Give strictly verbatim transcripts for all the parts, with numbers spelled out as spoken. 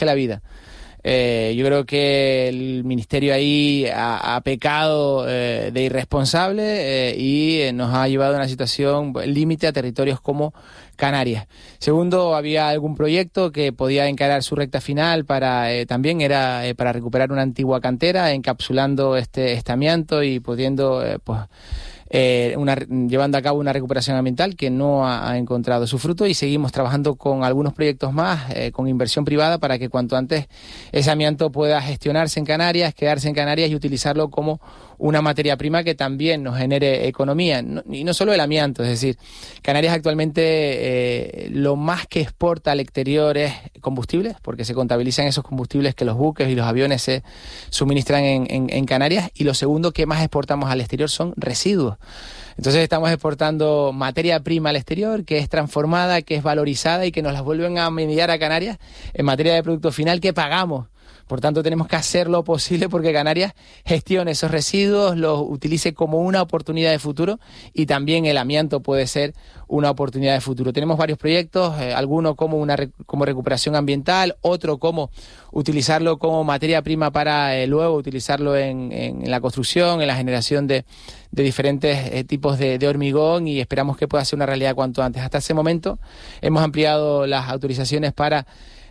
que la vida. Eh, yo creo que el Ministerio ahí ha, ha pecado eh, de irresponsable eh, y eh, nos ha llevado a una situación límite a territorios como Canarias. Segundo, había algún proyecto que podía encarar su recta final para eh, también era eh, para recuperar una antigua cantera, encapsulando este, este amianto y pudiendo eh, pues Eh, una, llevando a cabo una recuperación ambiental que no ha, ha encontrado su fruto, y seguimos trabajando con algunos proyectos más, eh, con inversión privada, para que cuanto antes ese amianto pueda gestionarse en Canarias, quedarse en Canarias y utilizarlo como una materia prima que también nos genere economía. No, y no solo el amianto, es decir, Canarias actualmente eh, lo más que exporta al exterior es combustibles, porque se contabilizan esos combustibles que los buques y los aviones se suministran en, en, en Canarias, y lo segundo que más exportamos al exterior son residuos. Entonces estamos exportando materia prima al exterior que es transformada, que es valorizada y que nos las vuelven a mediar a Canarias en materia de producto final que pagamos. Por tanto, tenemos que hacer lo posible porque Canarias gestione esos residuos, los utilice como una oportunidad de futuro, y también el amianto puede ser una oportunidad de futuro. Tenemos varios proyectos, eh, alguno como una como recuperación ambiental, otro como utilizarlo como materia prima para eh, luego utilizarlo en, en, en la construcción, en la generación de, de diferentes eh, tipos de, de hormigón, y esperamos que pueda ser una realidad cuanto antes. Hasta ese momento hemos ampliado las autorizaciones para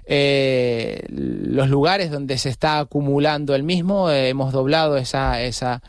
Eh, los lugares donde se está acumulando el mismo, eh, hemos doblado esa, esa,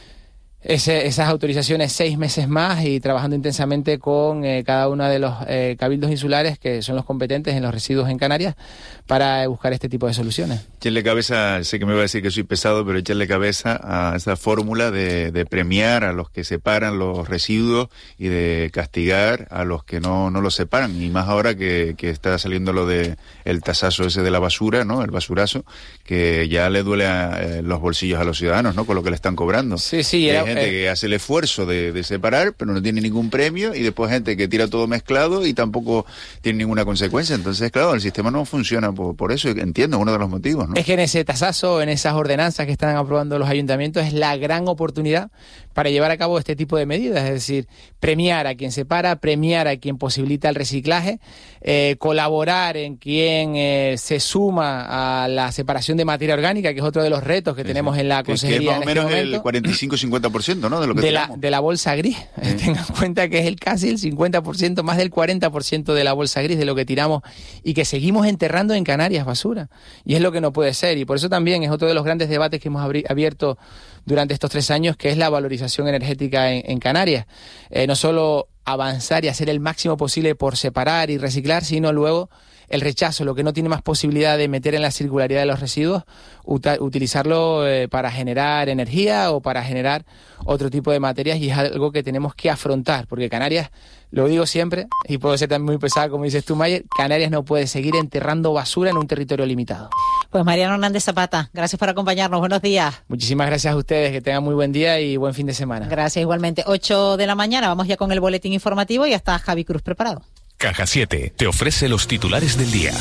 ese, esas autorizaciones seis meses más, y trabajando intensamente con eh, cada uno de los eh, cabildos insulares que son los competentes en los residuos en Canarias para buscar este tipo de soluciones. Echenle cabeza, sé que me va a decir que soy pesado, pero echenle cabeza a esa fórmula de, de premiar a los que separan los residuos y de castigar a los que no, no los separan, y más ahora que, que está saliendo lo de el tasazo ese de la basura, ¿no? El basurazo, que ya le duele a eh, los bolsillos a los ciudadanos, ¿no? Con lo que le están cobrando. Sí, sí. Hay era, gente eh, que hace el esfuerzo de, de separar, pero no tiene ningún premio, y después gente que tira todo mezclado y tampoco tiene ninguna consecuencia. Entonces, claro, el sistema no funciona por, por eso, entiendo, uno de los motivos, ¿no? Es que en ese tasazo, en esas ordenanzas que están aprobando los ayuntamientos, es la gran oportunidad para llevar a cabo este tipo de medidas, es decir, premiar a quien separa, premiar a quien posibilita el reciclaje, eh, colaborar en quien eh, se suma a la separación de materia orgánica, que es otro de los retos que sí, tenemos en la consejería. Que es más o menos este el cuarenta y cinco a cincuenta por ciento, ¿no? De lo que de la, de la bolsa gris. ¿Eh? Tengan en cuenta que es el casi el cincuenta por ciento, más del cuarenta por ciento de la bolsa gris de lo que tiramos y que seguimos enterrando en Canarias basura. Y es lo que no puede ser. Y por eso también es otro de los grandes debates que hemos abri- abierto durante estos tres años, que es la valorización energética en, en Canarias. Eh, no solo avanzar y hacer el máximo posible por separar y reciclar, sino luego el rechazo, lo que no tiene más posibilidad de meter en la circularidad de los residuos, uta- utilizarlo eh, para generar energía o para generar otro tipo de materias, y es algo que tenemos que afrontar, porque Canarias, lo digo siempre, y puedo ser también muy pesado como dices tú, Mayer, Canarias no puede seguir enterrando basura en un territorio limitado. Pues Mariano Hernández Zapata, gracias por acompañarnos, buenos días. Muchísimas gracias a ustedes, que tengan muy buen día y buen fin de semana. Gracias igualmente, ocho de la mañana, vamos ya con el boletín informativo y ya está Javi Cruz preparado. Caja siete te ofrece los titulares del día.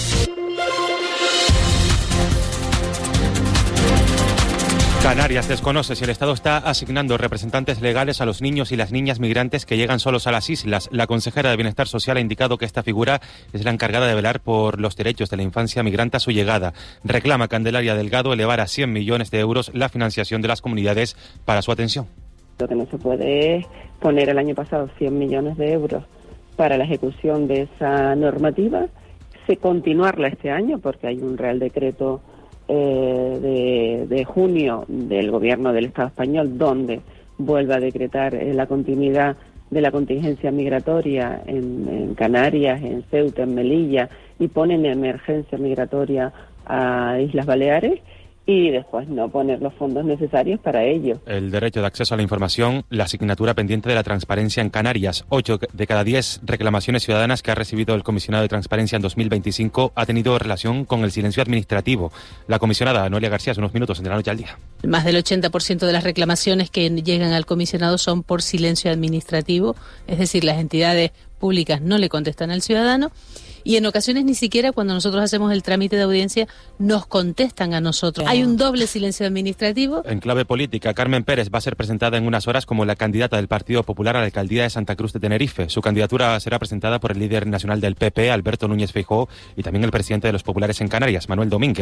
Canarias desconoce si el Estado está asignando representantes legales a los niños y las niñas migrantes que llegan solos a las islas. La consejera de Bienestar Social ha indicado que esta figura es la encargada de velar por los derechos de la infancia migrante a su llegada. Reclama Candelaria Delgado elevar a cien millones de euros la financiación de las comunidades para su atención. Lo que no se puede es poner el año pasado cien millones de euros para la ejecución de esa normativa, se continuarla este año porque hay un Real Decreto eh, de, de junio del Gobierno del Estado español donde vuelve a decretar eh, la continuidad de la contingencia migratoria en, en Canarias, en Ceuta, en Melilla, y pone en emergencia migratoria a Islas Baleares, y después no poner los fondos necesarios para ello. El derecho de acceso a la información, la asignatura pendiente de la transparencia en Canarias. Ocho de cada diez reclamaciones ciudadanas que ha recibido el comisionado de transparencia en dos mil veinticinco ha tenido relación con el silencio administrativo. La comisionada Noelia García, hace unos minutos en De la Noche al Día. Más del ochenta por ciento de las reclamaciones que llegan al comisionado son por silencio administrativo, es decir, las entidades públicas no le contestan al ciudadano. Y en ocasiones ni siquiera cuando nosotros hacemos el trámite de audiencia nos contestan a nosotros. Hay un doble silencio administrativo. En clave política, Carmen Pérez va a ser presentada en unas horas como la candidata del Partido Popular a la alcaldía de Santa Cruz de Tenerife. Su candidatura será presentada por el líder nacional del P P, Alberto Núñez Feijóo, y también el presidente de los populares en Canarias, Manuel Domínguez.